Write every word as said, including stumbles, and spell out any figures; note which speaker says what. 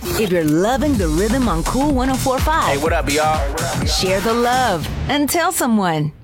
Speaker 1: If you're loving the rhythm on Cool one oh four point five,
Speaker 2: Hey, what up, y'all?
Speaker 1: share the love and tell someone.